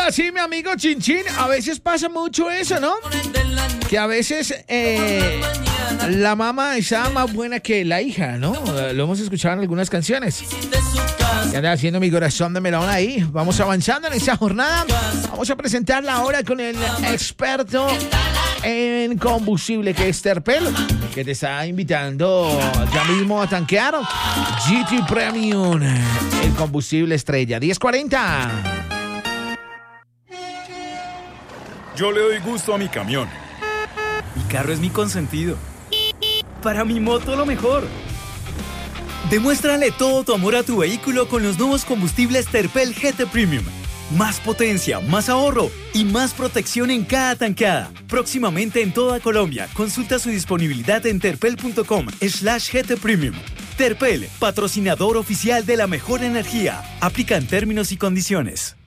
Hola, sí, mi amigo Chinchín. A veces pasa mucho eso, ¿no? Que a veces la mamá está más buena que la hija, ¿no? Lo hemos escuchado en algunas canciones. ¿Qué anda haciendo mi corazón de melón ahí? Vamos avanzando en esta jornada. Vamos a presentarla ahora con el experto en combustible, que es Terpel, que te está invitando ya mismo a tanquear GT Premium, el combustible estrella. 1040. Yo le doy gusto a mi camión. Mi carro es mi consentido. Para mi moto, lo mejor. Demuéstrale todo tu amor a tu vehículo con los nuevos combustibles Terpel GT Premium. Más potencia, más ahorro y más protección en cada tanqueada. Próximamente en toda Colombia. Consulta su disponibilidad en terpel.com/GT Premium. Terpel, patrocinador oficial de la mejor energía. Aplican términos y condiciones.